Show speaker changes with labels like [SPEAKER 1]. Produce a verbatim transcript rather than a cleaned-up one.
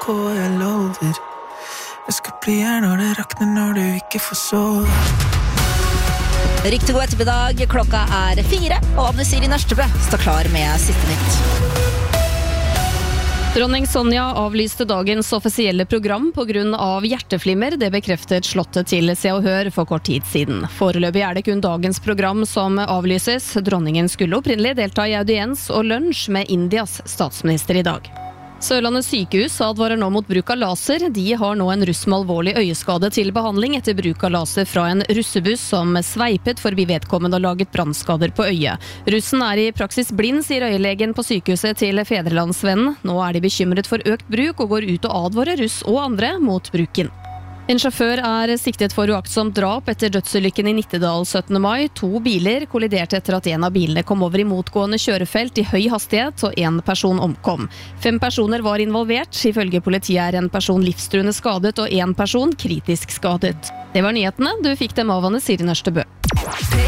[SPEAKER 1] på, jeg lover. Jeg skal bli her når det rakner, når du ikke får sove.
[SPEAKER 2] Riktig god ettermiddag, klokka er fire, og Anne Siri Nørstebø står klar med siste nytt.
[SPEAKER 3] Dronning Sonja avlyste dagens offisielle program på grunn av hjerteflimmer. Det bekreftet slottet til Se og Hør for kort tid siden. Foreløpig er det kun dagens program som avlyses. Dronningen skulle opprinnelig delta i audiens og lunsj med Indias statsminister i dag. Sørlandet sykehus advarer nå mot bruk av laser. De har nå en russ med alvorlig øyeskade til behandling etter bruk av laser fra en russebuss som sveipet forbi vedkommende og laget brannskader på øyet. Russen er i praksis blind, sier øyelegen på sykehuset til Fedrelandsvennen. Nå er de bekymret for økt bruk og går ut og advarer russ og andre mot bruken. En sjåfør er siktet for uaktsomt drap etter dødsulykken i Nittedal syttende mai. To biler kolliderte etter at en av bilene kom over i motgående kjørefelt i høy hastighet, og en person omkom. Fem personer var involvert. Ifølge politiet er en person livstruende skadet og en person kritisk skadet. Det var nyhetene. Du fikk dem av Anne Siri Nørstebø.